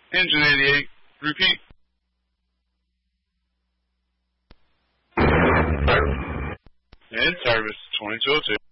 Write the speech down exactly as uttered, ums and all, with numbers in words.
Engine eighty-eight. Repeat. In service, twenty-two oh two.